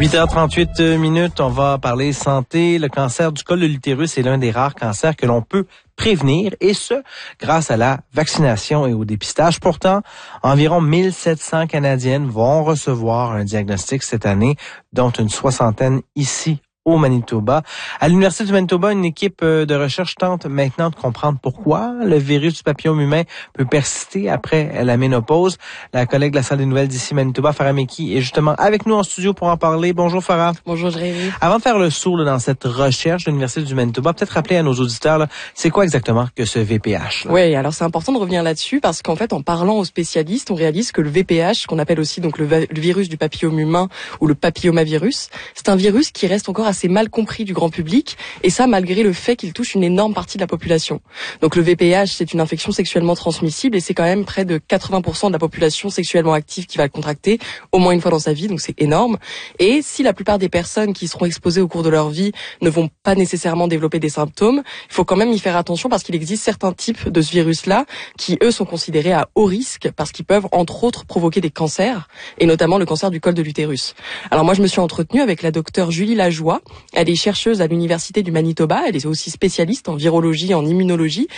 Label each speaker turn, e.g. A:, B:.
A: 8h38, on va parler santé. Le cancer du col de l'utérus est l'un des rares cancers que l'on peut prévenir, et ce, grâce à la vaccination et au dépistage. Pourtant, environ 1700 Canadiennes vont recevoir un diagnostic cette année, dont une soixantaine ici au Manitoba. À l'Université du Manitoba, une équipe de recherche tente maintenant de comprendre pourquoi le virus du papillome humain peut persister après la ménopause. La collègue de la salle des nouvelles d'ici Manitoba, Farah Meki, est justement avec nous en studio pour en parler. Bonjour Farah.
B: Bonjour Jérémy.
A: Avant de faire le saut dans cette recherche de l'Université du Manitoba, peut-être rappeler à nos auditeurs, c'est quoi exactement que ce VPH?
B: Oui, alors c'est important de revenir là-dessus parce qu'en fait, en parlant aux spécialistes, on réalise que le VPH, qu'on appelle aussi donc le virus du papillome humain ou le papillomavirus, c'est un virus qui reste encore assez mal compris du grand public, et ça malgré le fait qu'il touche une énorme partie de la population. Donc le VPH, c'est une infection sexuellement transmissible et c'est quand même près de 80% de la population sexuellement active qui va le contracter au moins une fois dans sa vie, donc c'est énorme. Et si la plupart des personnes qui seront exposées au cours de leur vie ne vont pas nécessairement développer des symptômes, il faut quand même y faire attention parce qu'il existe certains types de ce virus-là qui, eux, sont considérés à haut risque parce qu'ils peuvent, entre autres, provoquer des cancers, et notamment le cancer du col de l'utérus. Alors moi, je me suis entretenue avec la docteure Julie Lajoie. Elle est chercheuse à l'Université du Manitoba. Elle est aussi spécialiste en virologie et en immunologie.